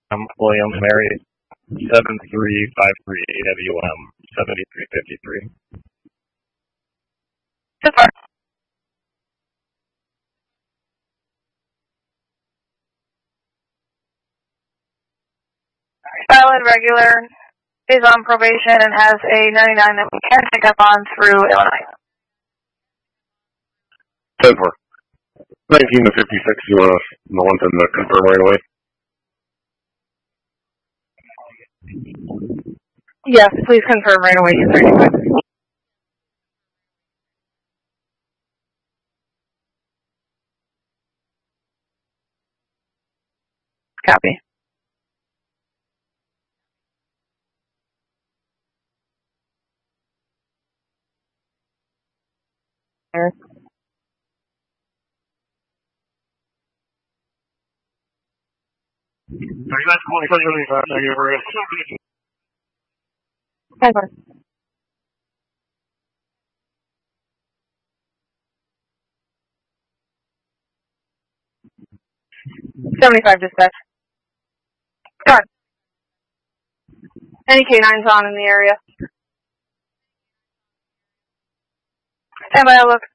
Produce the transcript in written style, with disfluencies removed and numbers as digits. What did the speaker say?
William Mary 7353 AWM 7353. So far. Valid regular is on probation and has a 99 that we can pick up on through Illinois. 10-4. 19 to 56, you want to confirm right away? Yes, please confirm right away. He's ready to go. Copy. There. Bye-bye. $75 dispatch. Go on. Any K9s on in the area? Stand by, I'll look.